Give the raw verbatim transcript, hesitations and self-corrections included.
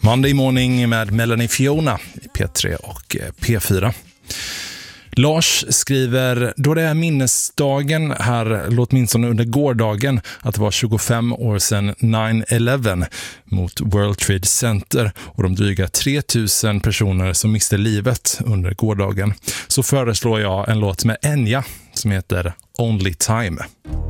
Monday Morning med Melanie Fiona i P tre och P fyra. Lars skriver, då det är minnesdagen här, låt minstone under gårdagen, att det var tjugofem år sedan nine eleven mot World Trade Center och de dryga tre tusen personer som miste livet under gårdagen, så föreslår jag en låt med Enya som heter Only Time.